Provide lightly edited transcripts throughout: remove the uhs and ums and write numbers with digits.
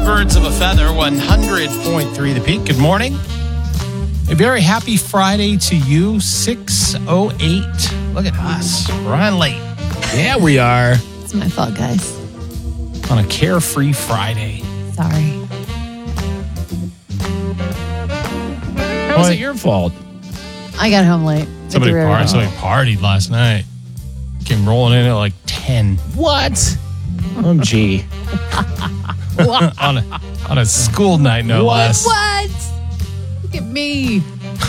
Birds of a Feather, 100.3 The Peak. Good morning. A very happy Friday to you, 6:08. Look at us. We're on late. Yeah, we are. It's my fault, guys. On a carefree Friday. Sorry. How was it your fault? I got home late. Somebody partied last night. Came rolling in at like 10. What? Oh, gee. on a school night, no less. What? Look at me.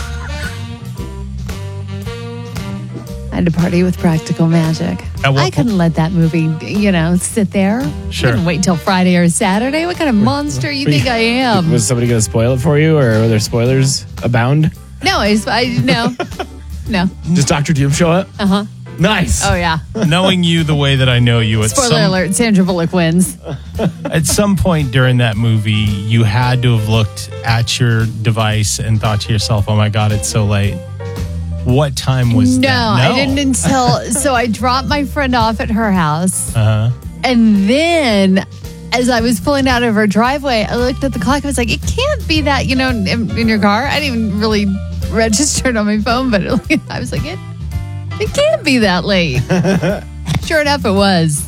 I had to party with Practical Magic. I couldn't let that movie, sit there. Sure. I couldn't wait till Friday or Saturday. What kind of monster you think I am? Was somebody going to spoil it for you, or were there spoilers abound? No, no. Does Dr. Doom show up? Uh-huh. Nice. Oh, yeah. Knowing you the way that I know you, Spoiler alert, Sandra Bullock wins. At some point during that movie, you had to have looked at your device and thought to yourself, oh my God, it's so late. What time was that? No, I didn't until... So I dropped my friend off at her house. Uh-huh. And then, as I was pulling out of her driveway, I looked at the clock. I was like, it can't be that, in your car. I didn't even really register it on my phone, but I was like, it can't be that late. Sure enough, it was.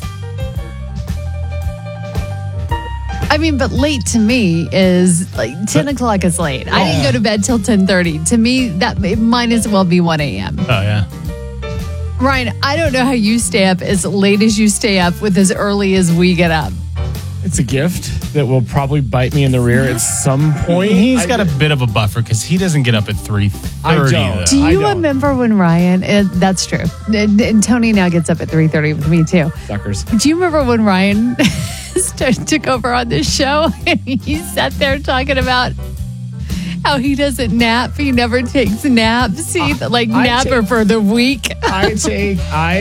But late to me is like 10 o'clock is late. I didn't go to bed till 10:30. To me, it might as well be 1 a.m. Oh, yeah. Ryan, I don't know how you stay up as late as you stay up with as early as we get up. It's a gift that will probably bite me in the rear at some point. He's got a bit of a buffer because he doesn't get up at 3:30. I don't. Do you remember when Ryan, that's true, and Tony now gets up at 3:30 with me too. Suckers. Do you remember when Ryan took over on this show and he sat there talking about how he doesn't nap, he never takes naps, napper for the week? I take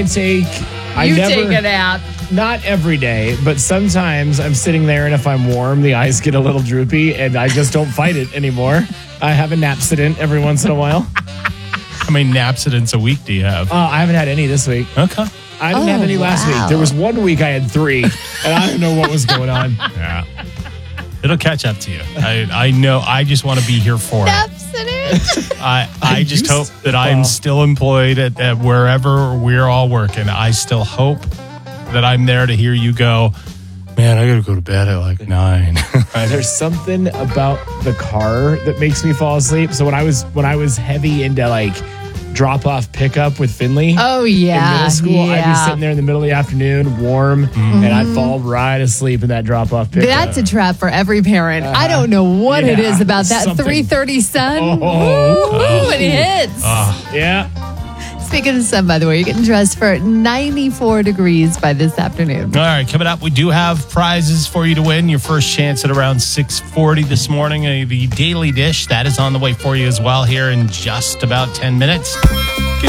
a nap. Not every day, but sometimes I'm sitting there and if I'm warm, the eyes get a little droopy and I just don't fight it anymore. I have a napsident every once in a while. How many napsidents a week do you have? I haven't had any this week. Okay. I didn't have any last week. There was 1 week I had 3 and I don't know what was going on. Yeah. It'll catch up to you. I know. I just want to be here for it. I just hope that I'm still employed at wherever we're all working. I still hope that I'm there to hear you go, man, I got to go to bed at like 9. There's something about the car that makes me fall asleep. So when I was heavy into like drop off pickup with Finley. Oh yeah. In middle school, I'd be sitting there in the middle of the afternoon, warm, and I'd fall right asleep in that drop off pickup. That's a trap for every parent. I don't know what it is about that 3:30 sun. It hits. Yeah. Speaking of sun, by the way, you're getting dressed for 94 degrees by this afternoon. All right, coming up, we do have prizes for you to win. Your first chance at around 6:40 this morning. The Daily Dish, that is on the way for you as well here in just about 10 minutes.